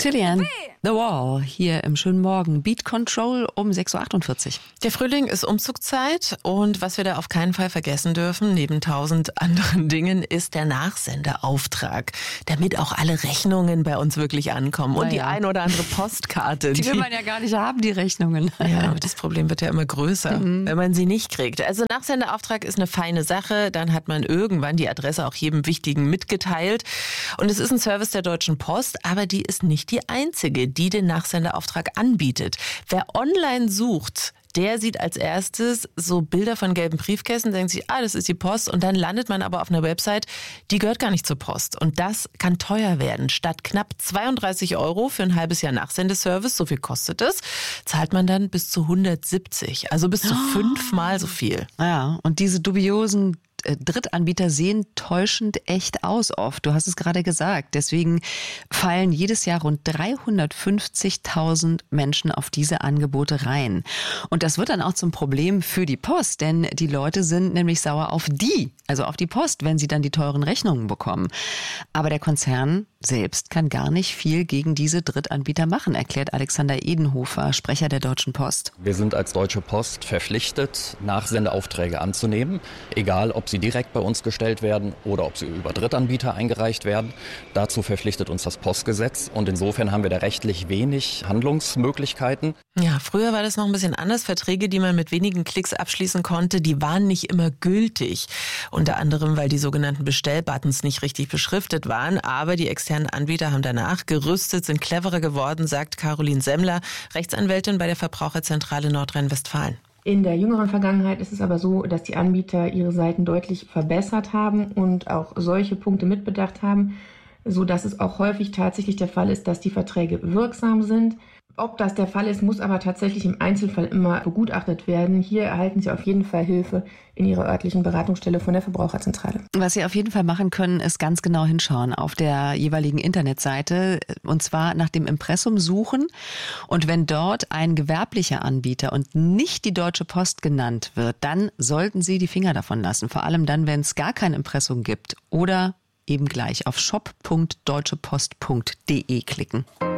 Tillian, The Wall, hier im schönen Morgen. Beat Control um 6.48 Uhr. Der Frühling ist Umzugszeit und was wir da auf keinen Fall vergessen dürfen, neben 1000 anderen Dingen, ist der Nachsendeauftrag, damit auch alle Rechnungen bei uns wirklich ankommen und die ein oder andere Postkarte. Die will man ja gar nicht haben, die Rechnungen. Ja, aber das Problem wird ja immer größer, wenn man sie nicht kriegt. Also Nachsendeauftrag ist eine feine Sache, dann hat man irgendwann die Adresse auch jedem Wichtigen mitgeteilt. Und es ist ein Service der Deutschen Post, aber die ist nicht die einzige, die den Nachsendeauftrag anbietet. Wer online sucht, der sieht als erstes so Bilder von gelben Briefkästen, denkt sich, das ist die Post, und dann landet man aber auf einer Website, die gehört gar nicht zur Post. Und das kann teuer werden. Statt knapp 32 € für ein halbes Jahr Nachsendeservice, so viel kostet es, zahlt man dann bis zu 170, also bis zu 5-mal so viel. Ja, und diese dubiosen Drittanbieter sehen täuschend echt aus oft. Du hast es gerade gesagt. Deswegen fallen jedes Jahr rund 350.000 Menschen auf diese Angebote rein. Und das wird dann auch zum Problem für die Post, denn die Leute sind nämlich sauer auf die Post, wenn sie dann die teuren Rechnungen bekommen. Aber der Konzern selbst kann gar nicht viel gegen diese Drittanbieter machen, erklärt Alexander Edenhofer, Sprecher der Deutschen Post. Wir sind als Deutsche Post verpflichtet, Nachsendeaufträge anzunehmen, egal ob sie direkt bei uns gestellt werden oder ob sie über Drittanbieter eingereicht werden. Dazu verpflichtet uns das Postgesetz und insofern haben wir da rechtlich wenig Handlungsmöglichkeiten. Ja, früher war das noch ein bisschen anders. Verträge, die man mit wenigen Klicks abschließen konnte, die waren nicht immer gültig. Unter anderem, weil die sogenannten Bestellbuttons nicht richtig beschriftet waren. Aber die externen Anbieter haben danach gerüstet, sind cleverer geworden, sagt Caroline Semmler, Rechtsanwältin bei der Verbraucherzentrale Nordrhein-Westfalen. In der jüngeren Vergangenheit ist es aber so, dass die Anbieter ihre Seiten deutlich verbessert haben und auch solche Punkte mitbedacht haben, sodass es auch häufig tatsächlich der Fall ist, dass die Verträge wirksam sind. Ob das der Fall ist, muss aber tatsächlich im Einzelfall immer begutachtet werden. Hier erhalten Sie auf jeden Fall Hilfe in Ihrer örtlichen Beratungsstelle von der Verbraucherzentrale. Was Sie auf jeden Fall machen können, ist ganz genau hinschauen auf der jeweiligen Internetseite und zwar nach dem Impressum suchen. Und wenn dort ein gewerblicher Anbieter und nicht die Deutsche Post genannt wird, dann sollten Sie die Finger davon lassen. Vor allem dann, wenn es gar kein Impressum gibt oder eben gleich auf shop.deutschepost.de klicken.